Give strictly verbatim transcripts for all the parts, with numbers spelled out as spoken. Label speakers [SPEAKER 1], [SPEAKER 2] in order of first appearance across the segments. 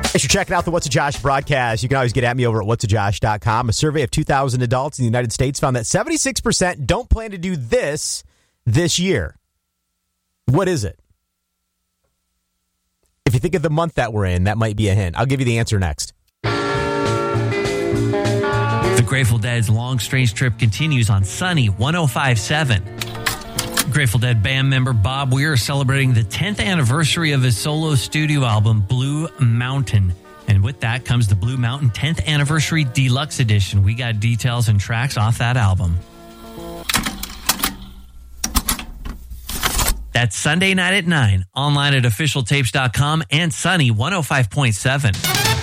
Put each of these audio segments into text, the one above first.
[SPEAKER 1] If you're checking out the What's a Josh broadcast, you can always get at me over at whats a josh dot com. A survey of two thousand adults in the United States found that seventy-six percent don't plan to do this this year. What is it? If you think of the month that we're in, that might be a hint. I'll give you the answer next.
[SPEAKER 2] The Grateful Dead's Long Strange Trip continues on Sunny one oh five point seven. Grateful Dead band member Bob Weir is celebrating the tenth anniversary of his solo studio album, Blue Mountain. And with that comes the Blue Mountain tenth Anniversary Deluxe Edition. We got details and tracks off that album. That's Sunday night at nine, online at official tapes dot com and Sunny one oh five point seven.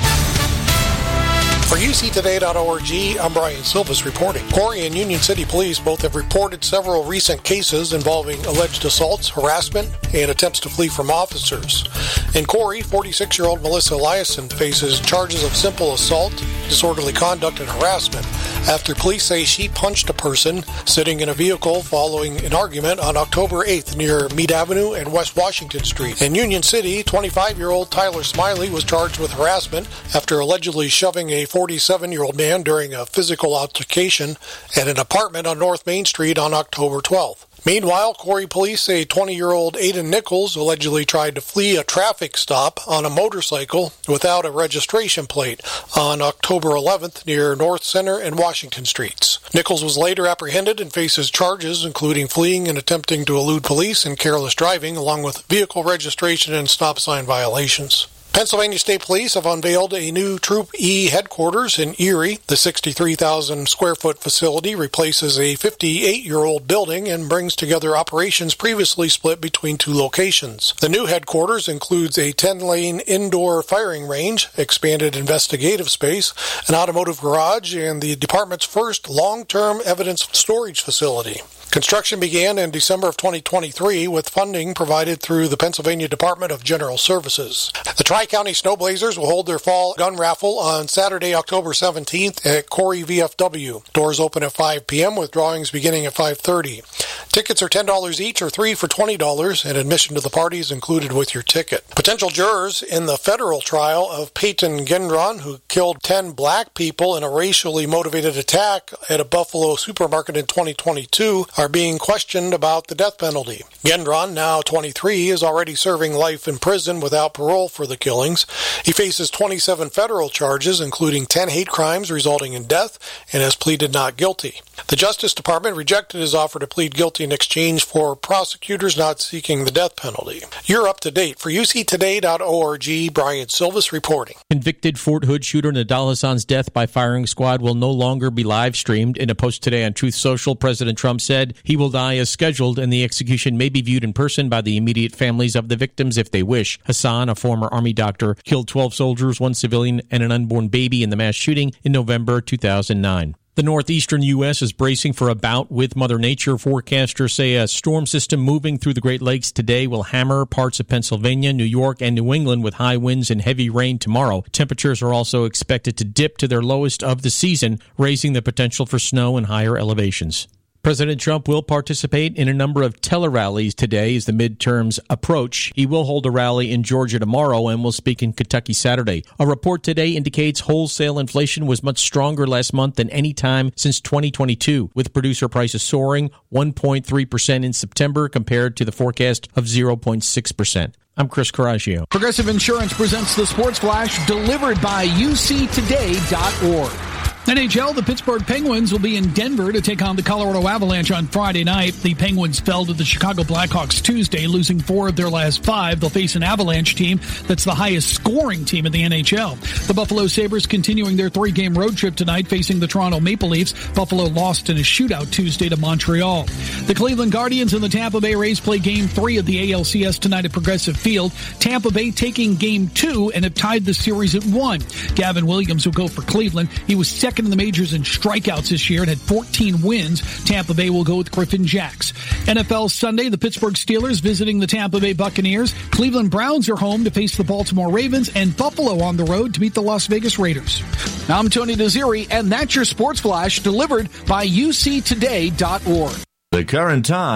[SPEAKER 3] For U C Today dot org, I'm Brian Silvas reporting. Corey and Union City Police both have reported several recent cases involving alleged assaults, harassment, and attempts to flee from officers. In Corey, forty-six-year-old Melissa Eliason faces charges of simple assault, disorderly conduct, and harassment after police say she punched a person sitting in a vehicle following an argument on October eighth near Meade Avenue and West Washington Street. In Union City, twenty-five-year-old Tyler Smiley was charged with harassment after allegedly shoving a forty-seven-year-old man during a physical altercation at an apartment on North Main Street on October twelfth. Meanwhile, Corey police say twenty-year-old Aiden Nichols allegedly tried to flee a traffic stop on a motorcycle without a registration plate on October eleventh near North Center and Washington Streets. Nichols was later apprehended and faces charges including fleeing and attempting to elude police and careless driving, along with vehicle registration and stop sign violations. Pennsylvania State Police have unveiled a new Troop E headquarters in Erie. The sixty-three thousand square foot facility replaces a fifty-eight-year-old building and brings together operations previously split between two locations. The new headquarters includes a ten-lane indoor firing range, expanded investigative space, an automotive garage, and the department's first long-term evidence storage facility. Construction began in December of twenty twenty-three with funding provided through the Pennsylvania Department of General Services. The Tri-County Snowblazers will hold their fall gun raffle on Saturday, October seventeenth at Corey V F W. Doors open at five p.m. with drawings beginning at five thirty. Tickets are ten dollars each or three for twenty dollars, and admission to the party is included with your ticket. Potential jurors in the federal trial of Peyton Gendron, who killed ten black people in a racially motivated attack at a Buffalo supermarket in twenty twenty-two, are being questioned about the death penalty. Gendron, now twenty-three, is already serving life in prison without parole for the killings. He faces twenty-seven federal charges, including ten hate crimes resulting in death, and has pleaded not guilty. The Justice Department rejected his offer to plead guilty in exchange for prosecutors not seeking the death penalty. You're up to date. For U C Today dot org, Brian Silvas reporting.
[SPEAKER 4] Convicted Fort Hood shooter Nidal Hassan's death by firing squad will no longer be live streamed. In a post today on Truth Social, President Trump said he will die as scheduled and the execution may be viewed in person by the immediate families of the victims if they wish. Hassan, a former Army doctor, killed twelve soldiers, one civilian, and an unborn baby in the mass shooting in November two thousand nine. The northeastern U S is bracing for a bout with Mother Nature. Forecasters say a storm system moving through the Great Lakes today will hammer parts of Pennsylvania, New York, and New England with high winds and heavy rain tomorrow. Temperatures are also expected to dip to their lowest of the season, raising the potential for snow and higher elevations. President Trump will participate in a number of tele-rallies today as the midterms approach. He will hold a rally in Georgia tomorrow and will speak in Kentucky Saturday. A report today indicates wholesale inflation was much stronger last month than any time since twenty twenty-two, with producer prices soaring one point three percent in September compared to the forecast of zero point six percent. I'm Chris Coraggio.
[SPEAKER 5] Progressive Insurance presents the Sports Flash, delivered by U C Today dot org. N H L, the Pittsburgh Penguins will be in Denver to take on the Colorado Avalanche on Friday night. The Penguins fell to the Chicago Blackhawks Tuesday, losing four of their last five. They'll face an Avalanche team that's the highest scoring team in the N H L. The Buffalo Sabres continuing their three-game road trip tonight, facing the Toronto Maple Leafs. Buffalo lost in a shootout Tuesday to Montreal. The Cleveland Guardians and the Tampa Bay Rays play Game three of the A L C S tonight at Progressive Field. Tampa Bay taking Game two and have tied the series at one. Gavin Williams will go for Cleveland. He was second in the majors in strikeouts this year and had fourteen wins. Tampa Bay will go with Griffin Jacks. N F L Sunday, the Pittsburgh Steelers visiting the Tampa Bay Buccaneers. Cleveland Browns are home to face the Baltimore Ravens, and Buffalo on the road to meet the Las Vegas Raiders. I'm Tony Desiri, and that's your Sports Flash, delivered by U C Today dot org.
[SPEAKER 6] The current time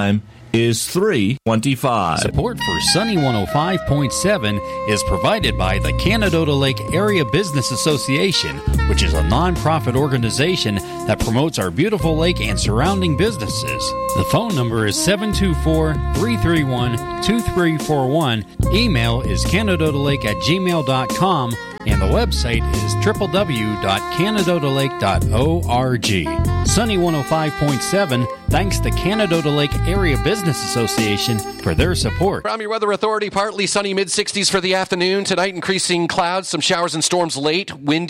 [SPEAKER 6] is three twenty-five.
[SPEAKER 7] Support for Sunny one oh five point seven is provided by the Canadota Lake Area Business Association, which is a nonprofit organization that promotes our beautiful lake and surrounding businesses. The phone number is seven two four, three three one, two three four one. Email is canadotalake at gmail dot com. And the website is w w w dot canadota lake dot org. Sunny one oh five point seven thanks the Canadota Lake Area Business Association for their support.
[SPEAKER 8] From your Weather Authority, partly sunny mid sixties for the afternoon. Tonight, increasing clouds, some showers and storms late. Windy.